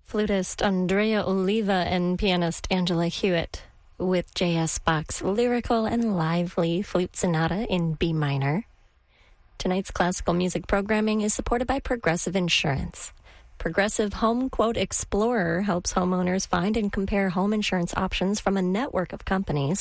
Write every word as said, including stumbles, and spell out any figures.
Flutist Andrea Oliva and pianist Angela Hewitt with J S. Bach's lyrical and lively flute sonata in B minor. Tonight's classical music programming is supported by Progressive Insurance. Progressive Home Quote Explorer helps homeowners find and compare home insurance options from a network of companies